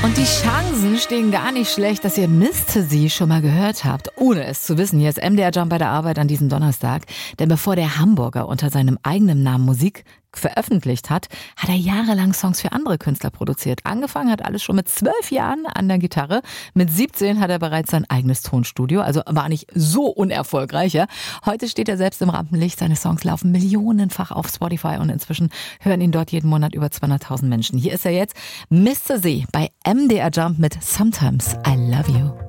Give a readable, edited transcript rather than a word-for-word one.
Und die Chancen stehen gar nicht schlecht, dass ihr Mr. Sie schon mal gehört habt, ohne es zu wissen. Hier ist MDR Jump bei der Arbeit an diesem Donnerstag. Denn bevor der Hamburger unter seinem eigenen Namen Musik veröffentlicht hat, hat er jahrelang Songs für andere Künstler produziert. Angefangen hat alles schon mit 12 Jahren an der Gitarre. Mit 17 hat er bereits sein eigenes Tonstudio, also war nicht so unerfolgreich. Ja? Heute steht er selbst im Rampenlicht. Seine Songs laufen millionenfach auf Spotify und inzwischen hören ihn dort jeden Monat über 200.000 Menschen. Hier ist er jetzt, Mr. C bei MDR Jump mit Sometimes I Love You.